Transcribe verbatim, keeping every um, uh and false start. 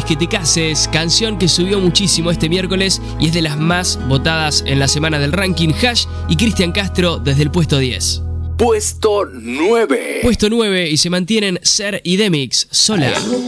que te cases, canción que subió muchísimo este miércoles y es de las más votadas en la semana del ranking. Hash y Cristian Castro desde el puesto diez. Puesto nueve. Puesto nueve y se mantienen Ser y Demix, Sola.